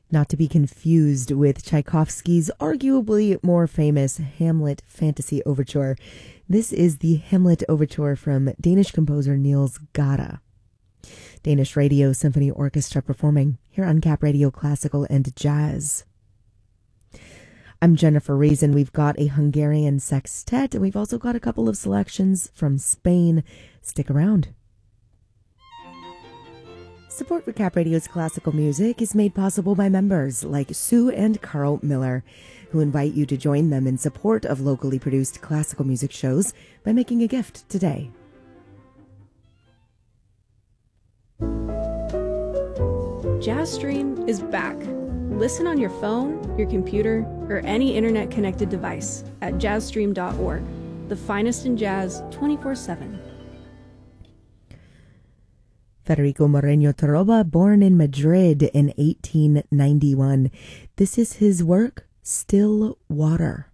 not to be confused with Tchaikovsky's arguably more famous Hamlet Fantasy Overture. This is the Hamlet Overture from Danish composer Niels Gade. Danish Radio Symphony Orchestra performing here on Cap Radio Classical and Jazz. I'm Jennifer Reason. We've got a Hungarian sextet, and we've also got a couple of selections from Spain. Stick around. Support for Cap Radio's classical music is made possible by members like Sue and Carl Miller, who invite you to join them in support of locally produced classical music shows by making a gift today. JazzStream is back. Listen on your phone, your computer, or any internet-connected device at jazzstream.org. The finest in jazz 24/7. Federico Moreno Torroba, born in Madrid in 1891. This is his work, Still Water.